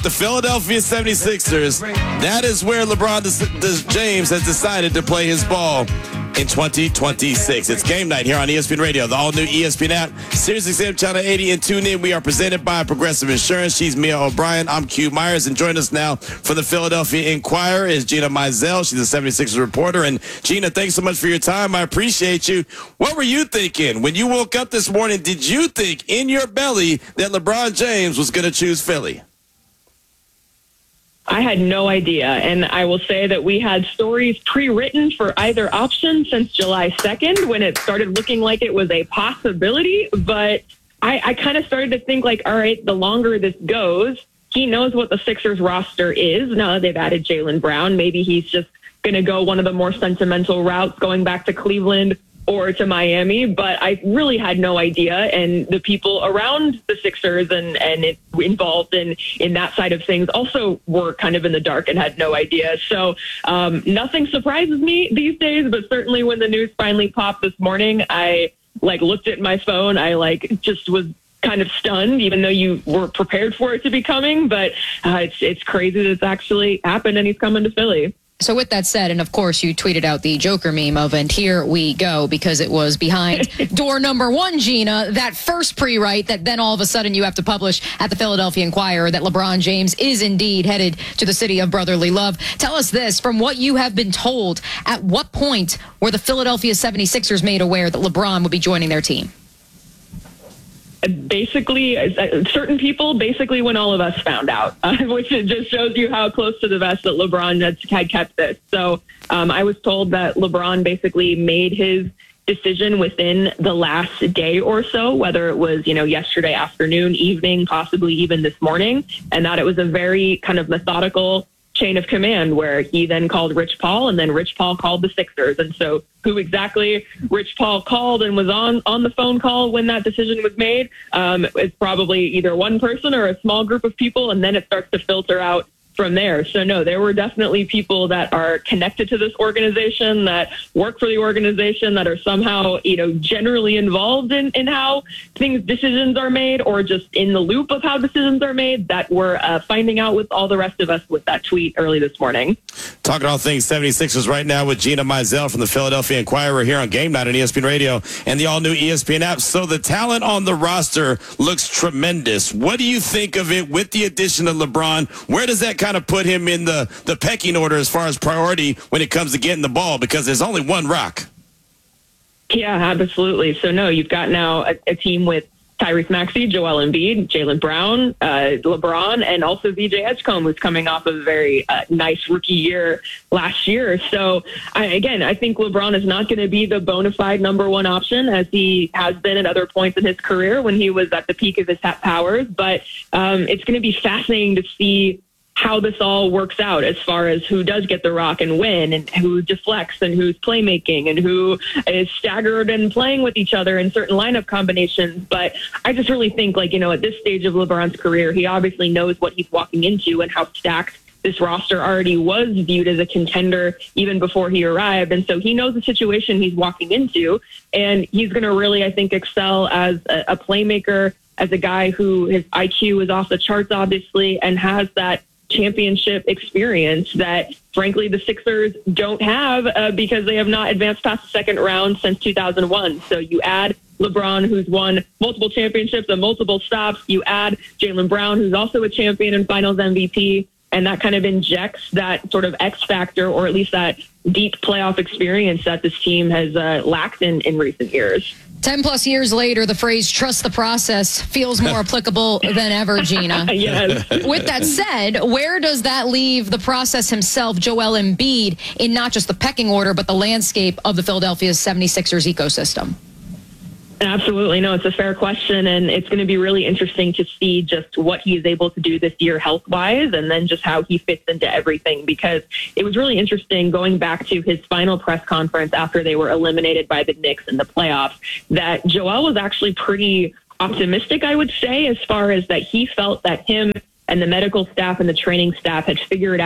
the Philadelphia 76ers. That is where LeBron James has decided to play his ball in 2026. It's game night here on ESPN Radio, the all-new ESPN app, SiriusXM Channel 80, and tune in. We are presented by Progressive Insurance. She's Mia O'Brien. I'm Q Myers, and join us now for the Philadelphia Inquirer is Gina Mizell. She's a 76ers reporter. And Gina, thanks so much for your time. I appreciate you. What were you thinking when you woke up this morning? Did you think in your belly that LeBron James was going to choose Philly? I had no idea, and I will say that we had stories pre-written for either option since July 2nd when it started looking like it was a possibility, but I kind of started to think like, all right, the longer this goes, he knows what the Sixers roster is. Now they've added Jaylen Brown. Maybe he's just going to go one of the more sentimental routes going back to Cleveland or to Miami, but I really had no idea. And the people around the Sixers and it involved in that side of things also were kind of in the dark and had no idea. So nothing surprises me these days, but certainly when the news finally popped this morning, I looked at my phone. I just was kind of stunned, even though you were prepared for it to be coming. But it's crazy that it's actually happened and he's coming to Philly. So with that said, and of course you tweeted out the Joker meme of, and here we go, because it was behind door number one, Gina, that first pre-write that then all of a sudden you have to publish at the Philadelphia Inquirer that LeBron James is indeed headed to the city of brotherly love. Tell us this, from what you have been told, at what point were the Philadelphia 76ers made aware that LeBron would be joining their team? Basically, certain people, basically when all of us found out, which just shows you how close to the vest that LeBron had kept this. So I was told that LeBron basically made his decision within the last day or so, whether it was, yesterday afternoon, evening, possibly even this morning, and that it was a very kind of methodical chain of command where he then called Rich Paul and then Rich Paul called the Sixers. And so who exactly Rich Paul called and was on the phone call when that decision was made, it's probably either one person or a small group of people, and then it starts to filter out from there. So no, there were definitely people that are connected to this organization, that work for the organization, that are somehow, generally involved in how decisions are made, or just in the loop of how decisions are made, that were finding out with all the rest of us with that tweet early this morning. Talking all things 76ers right now with Gina Mizell from the Philadelphia Inquirer here on Game Night on ESPN Radio and the all-new ESPN app. So the talent on the roster looks tremendous. What do you think of it with the addition of LeBron? Where does that kind of put him in the pecking order as far as priority when it comes to getting the ball? Because there's only one rock. Yeah, absolutely. So no, you've got now a team with Tyrese Maxey, Joel Embiid, Jaylen Brown, LeBron, and also VJ Edgecombe, who's coming off of a very nice rookie year last year. So, I think LeBron is not going to be the bona fide number one option, as he has been at other points in his career when he was at the peak of his powers. But it's going to be fascinating to see how this all works out as far as who does get the rock and win, and who deflects, and who's playmaking, and who is staggered and playing with each other in certain lineup combinations. But I just really think, at this stage of LeBron's career, he obviously knows what he's walking into and how stacked this roster already was viewed as a contender even before he arrived. And so he knows the situation he's walking into, and he's going to really, I think, excel as a playmaker, as a guy who his IQ is off the charts, obviously, and has that championship experience that, frankly, the Sixers don't have because they have not advanced past the second round since 2001. So you add LeBron, who's won multiple championships and multiple stops. You add Jaylen Brown, who's also a champion and finals MVP. And that kind of injects that sort of X factor, or at least that deep playoff experience that this team has lacked in recent years. 10 plus years later, the phrase trust the process feels more applicable than ever, Gina. Yes. With that said, where does that leave the process himself, Joel Embiid, in not just the pecking order, but the landscape of the Philadelphia 76ers ecosystem? Absolutely. No, it's a fair question. And it's going to be really interesting to see just what he is able to do this year health-wise, and then just how he fits into everything. Because it was really interesting going back to his final press conference after they were eliminated by the Knicks in the playoffs, that Joel was actually pretty optimistic, I would say, as far as that he felt that him and the medical staff and the training staff had figured out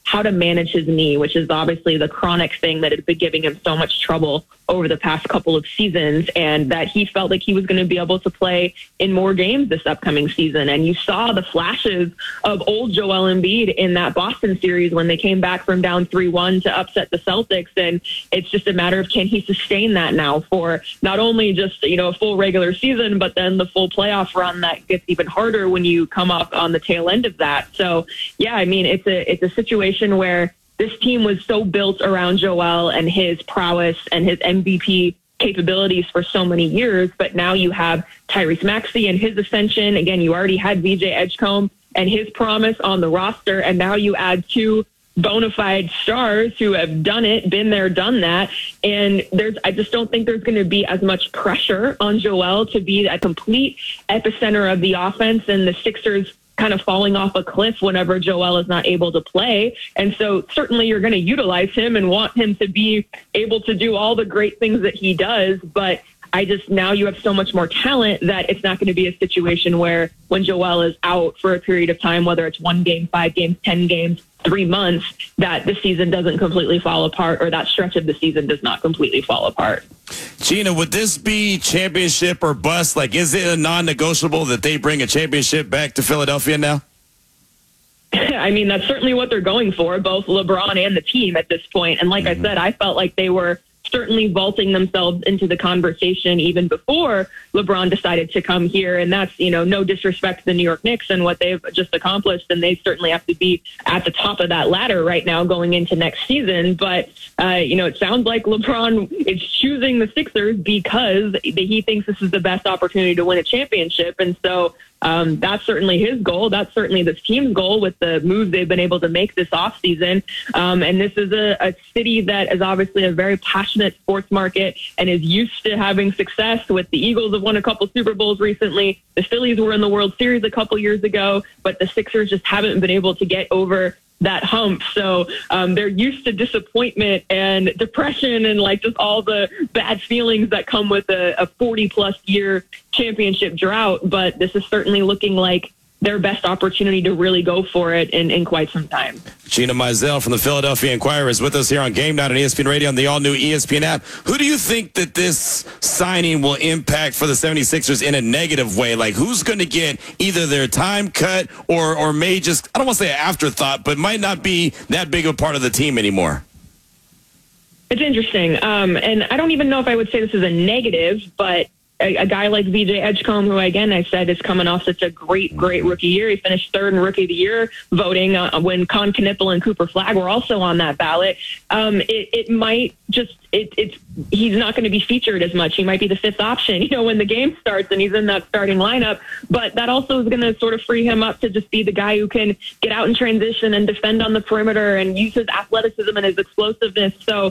how to manage his knee, which is obviously the chronic thing that had been giving him so much trouble over the past couple of seasons, and that he felt like he was going to be able to play in more games this upcoming season. And you saw the flashes of old Joel Embiid in that Boston series when they came back from down 3-1 to upset the Celtics. And it's just a matter of, can he sustain that now for not only just, a full regular season, but then the full playoff run that gets even harder when you come up on the tail end of that. So, yeah, I mean, it's a situation where this team was so built around Joel and his prowess and his MVP capabilities for so many years. But now you have Tyrese Maxey and his ascension. Again, you already had VJ Edgecombe and his promise on the roster. And now you add two bona fide stars who have done it, been there, done that. And I just don't think there's going to be as much pressure on Joel to be a complete epicenter of the offense, and the Sixers kind of falling off a cliff whenever Joel is not able to play. And so certainly you're going to utilize him and want him to be able to do all the great things that he does. But now you have so much more talent that it's not going to be a situation where when Joel is out for a period of time, whether it's 1 game, 5 games, 10 games, 3 months, that the season doesn't completely fall apart, or that stretch of the season does not completely fall apart. Gina, would this be championship or bust? Like, is it a non-negotiable that they bring a championship back to Philadelphia now? I mean, that's certainly what they're going for, both LeBron and the team at this point. And like I said, I felt like they were certainly vaulting themselves into the conversation even before LeBron decided to come here. And that's, no disrespect to the New York Knicks and what they've just accomplished. And they certainly have to be at the top of that ladder right now going into next season. But, it sounds like LeBron is choosing the Sixers because he thinks this is the best opportunity to win a championship. And so that's certainly his goal. That's certainly this team's goal with the moves they've been able to make this offseason. And this is a city that is obviously a very passionate sports market and is used to having success. With the Eagles have won a couple Super Bowls recently. The Phillies were in the World Series a couple years ago, but the Sixers just haven't been able to get over that hump. So they're used to disappointment and depression and just all the bad feelings that come with a 40-plus year championship drought. But this is certainly looking like their best opportunity to really go for it in quite some time. Gina Mizell from the Philadelphia Inquirer is with us here on Game Night on ESPN Radio and the all-new ESPN app. Who do you think that this signing will impact for the 76ers in a negative way? Like, who's going to get either their time cut or may just, I don't want to say an afterthought, but might not be that big of a part of the team anymore? It's interesting. And I don't even know if I would say this is a negative, but a guy like VJ Edgecombe, who, again, I said is coming off such a great rookie year. He finished 3rd in Rookie of the Year voting when Con Knippel and Cooper Flagg were also on that ballot. It might just he's not going to be featured as much. He might be the 5th option, when the game starts and he's in that starting lineup. But that also is going to sort of free him up to just be the guy who can get out in transition and defend on the perimeter and use his athleticism and his explosiveness. So,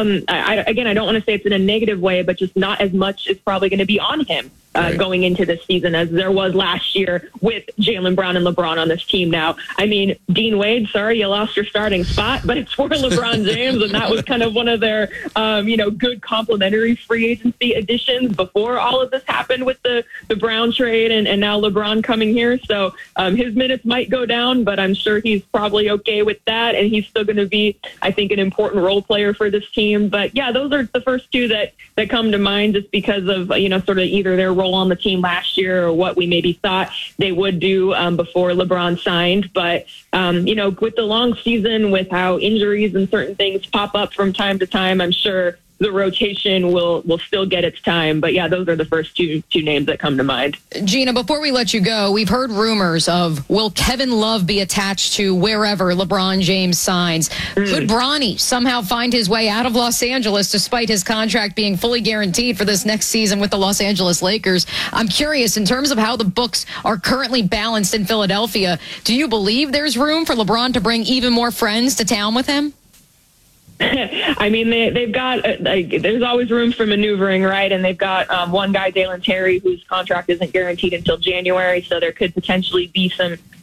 I don't want to say it's in a negative way, but just not as much is probably going to be on him going into this season as there was last year with Jaylen Brown and LeBron on this team now. I mean, Dean Wade, sorry, you lost your starting spot, but it's for LeBron James, and that was kind of one of their, good complimentary free agency additions before all of this happened with the Brown trade and now LeBron coming here. So his minutes might go down, but I'm sure he's probably okay with that, and he's still going to be, I think, an important role player for this team. But, yeah, those are the first two that come to mind just because of, sort of either their role on the team last year or what we maybe thought they would do before LeBron signed. But, with the long season, with how injuries and certain things pop up from time to time, I'm sure the rotation will still get its time. But, yeah, those are the first two names that come to mind. Gina, before we let you go, we've heard rumors of, will Kevin Love be attached to wherever LeBron James signs? Could Bronny somehow find his way out of Los Angeles despite his contract being fully guaranteed for this next season with the Los Angeles Lakers? I'm curious, in terms of how the books are currently balanced in Philadelphia, do you believe there's room for LeBron to bring even more friends to town with him? I mean, they've got, there's always room for maneuvering, right? And they've got one guy, Dalen Terry, whose contract isn't guaranteed until January, so there could potentially be some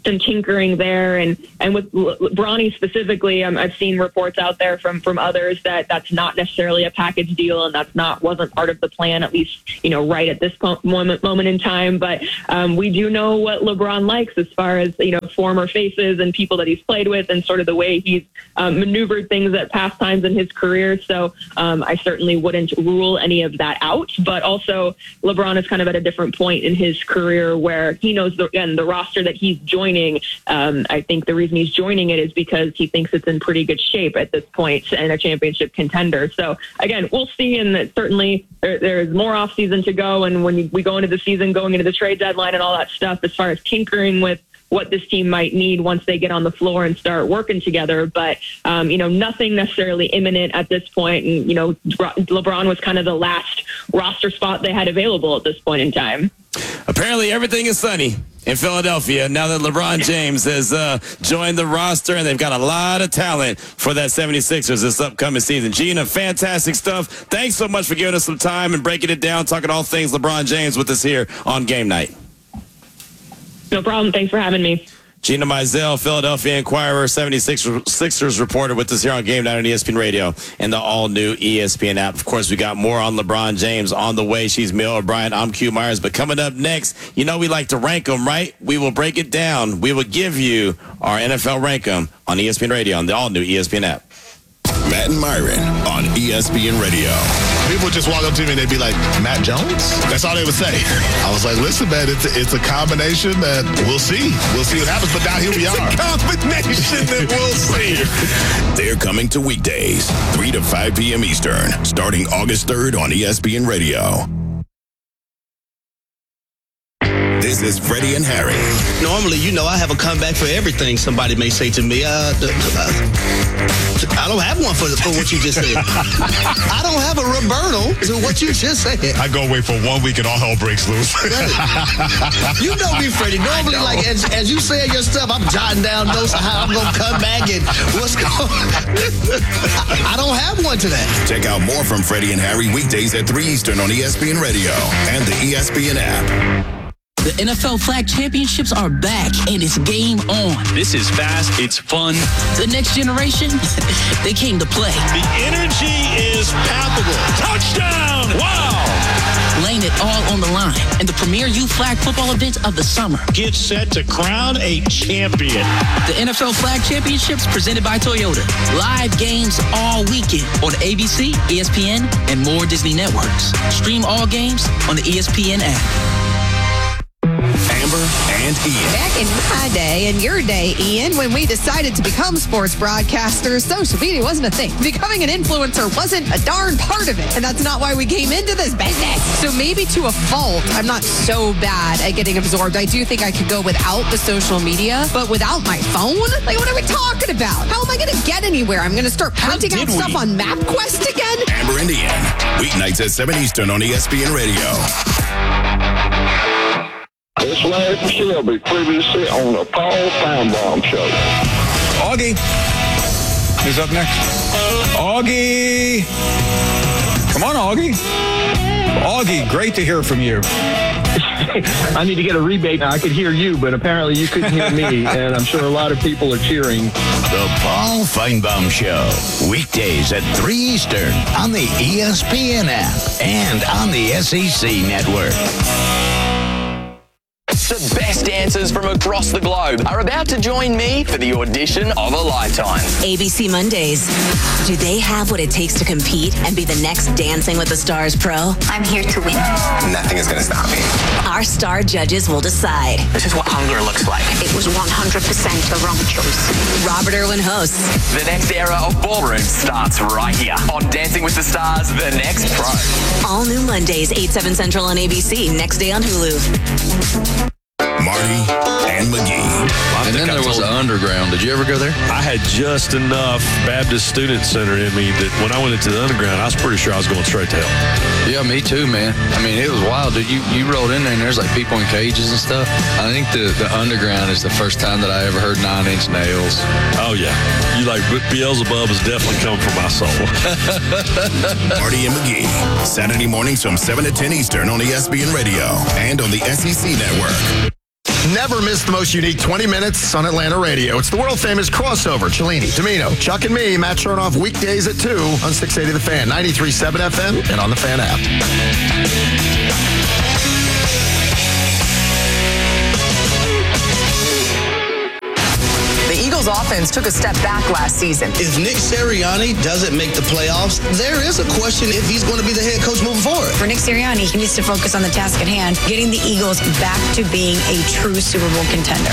some tinkering there. And with Bronny specifically, I've seen reports out there from others that that's not necessarily a package deal, and wasn't part of the plan, at least, right at this moment in time. But we do know what LeBron likes as far as, former faces and people that he's played with, and sort of the way he's maneuvered things at past times in his career. So I certainly wouldn't rule any of that out. But also, LeBron is kind of at a different point in his career where he knows, the roster that he's joining. I think the reason he's joining it is because he thinks it's in pretty good shape at this point and a championship contender. So again, we'll see. And that certainly there's more offseason to go. And when we go into the season, going into the trade deadline and all that stuff, as far as tinkering with what this team might need once they get on the floor and start working together. But, nothing necessarily imminent at this point. And, LeBron was kind of the last roster spot they had available at this point in time. Apparently everything is sunny in Philadelphia now that LeBron James has joined the roster, and they've got a lot of talent for that 76ers this upcoming season. Gina, fantastic stuff. Thanks so much for giving us some time and breaking it down, talking all things LeBron James with us here on Game Night. No problem. Thanks for having me. Gina Mizell, Philadelphia Inquirer, 76ers reporter with us here on Game Night on ESPN Radio and the all-new ESPN app. Of course, we got more on LeBron James on the way. She's Mel O'Brien. I'm Q Myers. But coming up next, we like to rank them, right? We will break it down. We will give you our NFL rank them on ESPN Radio on the all-new ESPN app. Matt and Myron on ESPN Radio. People would just walk up to me and they'd be like, Matt Jones? That's all they would say. I was like, listen, man, it's a combination that we'll see. We'll see what happens, but now here we are. It's a combination that we'll see. They're coming to weekdays, 3 to 5 p.m. Eastern, starting August 3rd on ESPN Radio. This is Freddie and Harry. Normally, I have a comeback for everything somebody may say to me. I don't have one for what you just said. I don't have a rebuttal to what you just said. I go away for 1 week and all hell breaks loose. You know me, Freddie. Normally, as you say your stuff, I'm jotting down notes of how I'm going to come back and what's going on. I don't have one to that. Check out more from Freddie and Harry weekdays at 3 Eastern on ESPN Radio and the ESPN app. The NFL Flag Championships are back, and it's game on. This is fast. It's fun. The next generation, they came to play. The energy is palpable. Touchdown! Wow! Laying it all on the line in the premier youth flag football event of the summer. Get set to crown a champion. The NFL Flag Championships presented by Toyota. Live games all weekend on ABC, ESPN, and more Disney networks. Stream all games on the ESPN app. Amber and Ian. Back in my day and your day, Ian, when we decided to become sports broadcasters, social media wasn't a thing. Becoming an influencer wasn't a darn part of it. And that's not why we came into this business. So maybe to a fault, I'm not so bad at getting absorbed. I do think I could go without the social media, but without my phone? Like, what are we talking about? How am I going to get anywhere? I'm going to start printing out stuff on MapQuest again? Amber and Ian. Weeknights at 7 Eastern on ESPN Radio. It's Larry Shelby, previously on the Paul Feinbaum Show. Augie. Who's up next? Augie. Come on, Augie. Augie, great to hear from you. I need to get a rebate now. I could hear you, but apparently you couldn't hear me, and I'm sure a lot of people are cheering. The Paul Feinbaum Show, weekdays at 3 Eastern on the ESPN app and on the SEC network. The best dancers from across the globe are about to join me for the audition of a lifetime. ABC Mondays. Do they have what it takes to compete and be the next Dancing with the Stars pro? I'm here to win. Nothing is going to stop me. Our star judges will decide. This is what hunger looks like. It was 100% the wrong choice. Robert Irwin hosts. The next era of ballroom starts right here on Dancing with the Stars, The Next Pro. All new Mondays, 8/7 Central on ABC. Next day on Hulu. Marty and McGee. And then there was the Underground. Did you ever go there? I had just enough Baptist Student Center in me that when I went into the Underground, I was pretty sure I was going straight to hell. Yeah, me too, man. I mean, it was wild, dude. You rolled in there and there's like people in cages and stuff. I think the Underground is the first time that I ever heard 9 Inch Nails. Oh, yeah. You like Beelzebub is definitely coming from my soul. Marty and McGee. Saturday mornings from 7 to 10 Eastern on ESPN Radio and on the SEC network. Never miss the most unique 20 minutes on Atlanta radio. It's the world-famous crossover. Cellini, Domino, Chuck and me, Matt Chernoff, weekdays at 2 on 680 The Fan, 93.7 FM, and on the Fan app. The Eagles offense took a step back last season. If Nick Sirianni doesn't make the playoffs, there is a question if he's going to be the head coach moving forward. For Nick Sirianni, he needs to focus on the task at hand, getting the Eagles back to being a true Super Bowl contender.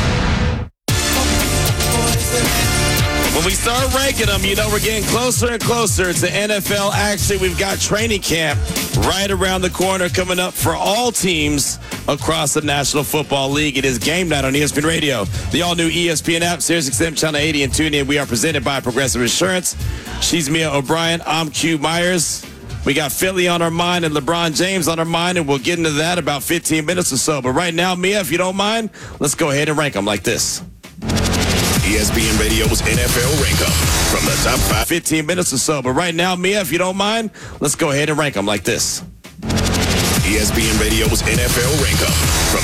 When we start ranking them, you know we're getting closer and closer to NFL action. We've got training camp right around the corner coming up for all teams across the National Football League. It is game night on ESPN Radio, the all-new ESPN app, SiriusXM Channel 80, and tune in. We are presented by Progressive Insurance. She's Mia O'Brien. I'm Q Myers. We got Philly on our mind and LeBron James on our mind, and we'll get into that about 15 minutes or so. But right now, Mia, if you don't mind, let's go ahead and rank them like this. ESPN Radio's NFL Rank 'em from the top 5. 15 minutes or so. But right now, Mia, if you don't mind, let's go ahead and rank them like this. ESPN Radio's NFL Rank 'em from